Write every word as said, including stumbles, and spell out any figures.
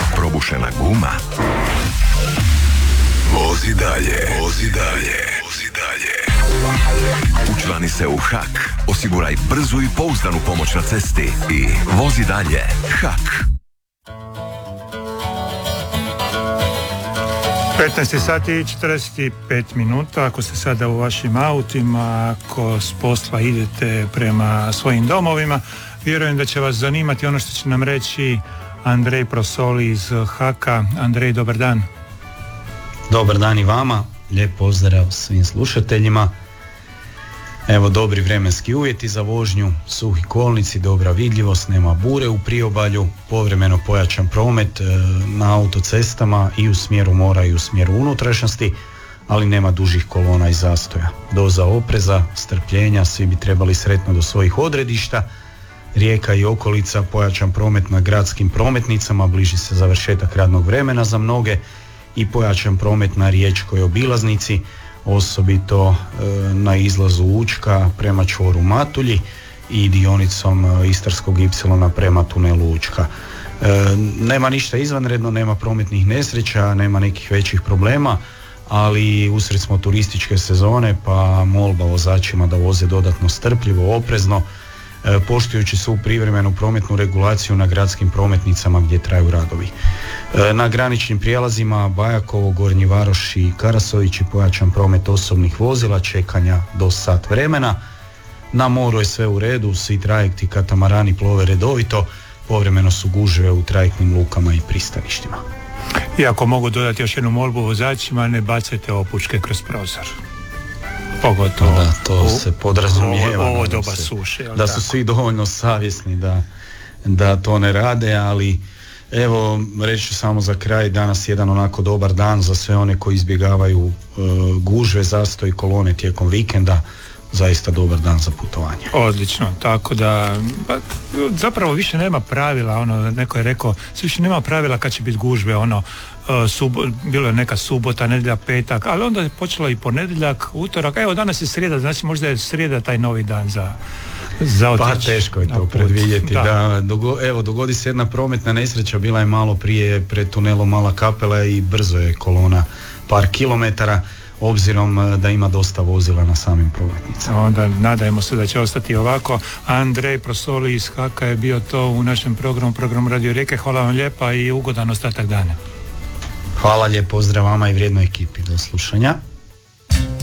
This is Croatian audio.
Probušena guma? Vozi dalje, vozi dalje, vozi dalje. Učlani se u Hak, osiguraj brzu i pouzdanu pomoć na cesti i vozi dalje. Hak. petnaest sati i četrdeset pet minuta. Ako ste sada u vašim autima, ako s posla idete prema svojim domovima, vjerujem da će vas zanimati ono što će nam reći Andrej Prosoli iz Haka. Andrej, dobar dan. Dobar dan i vama, lijep pozdrav svim slušateljima. Evo, dobri vremenski uvjeti za vožnju, suhi kolnici, dobra vidljivost, nema bure u priobalju, povremeno pojačan promet na autocestama i u smjeru mora i u smjeru unutrašnjosti, ali nema dužih kolona i zastoja. Doza opreza, strpljenja, svi bi trebali sretno do svojih odredišta. Rijeka i okolica, pojačan promet na gradskim prometnicama, bliži se završetak radnog vremena za mnoge i pojačan promet na riječkoj obilaznici, osobito e, na izlazu Učka prema čvoru Matulji i dionicom e, Istarskog ipsilona prema tunelu Učka. E, nema ništa izvanredno, nema prometnih nesreća, nema nekih većih problema, ali usred smo turističke sezone, pa molba vozačima da voze dodatno strpljivo, oprezno, e, poštujući svu privremenu prometnu regulaciju na gradskim prometnicama gdje traju radovi. E, na graničnim prijelazima Bajakovo, Gornji Varoš i Karasović pojačan promet osobnih vozila, čekanja do sat vremena. Na moru je sve u redu, svi trajekti, katamarani plove redovito, povremeno su gužve u trajektnim lukama i pristaništima. I ako mogu dodati još jednu molbu vozačima, ne bacajte opuške kroz prozor. Pogotovo da, to u, se podrazumijeva. Ovo, ovo doba suše. Da su svi dovoljno savjesni da, da to ne rade, ali evo, reći ću samo za kraj, danas jedan onako dobar dan za sve one koji izbjegavaju uh, gužve, zastoj, kolone tijekom vikenda. Zaista dobar dan za putovanje. Odlično, tako da pa, zapravo više nema pravila, ono, neko je rekao, više nema pravila kad će biti gužve, ono, uh, subo, bilo je neka subota, nedjelja, petak, ali onda je počelo i ponedjeljak, utorak, evo danas je srijeda, znači možda je srijeda taj novi dan za za pa teško je to predvidjeti. Da. Da, dogo, evo, dogodi se jedna prometna nesreća, bila je malo prije pred tunelom Mala Kapela i brzo je kolona par kilometara, obzirom da ima dosta vozila na samim prometnicama. Onda nadajmo se da će ostati ovako. Andrej Prosoli iz Haka je bio to u našem programu, programu Radio Rijeke. Hvala vam lijepa i ugodan ostatak dana. Hvala, lijep pozdrav vama i vrijednoj ekipi. Do slušanja.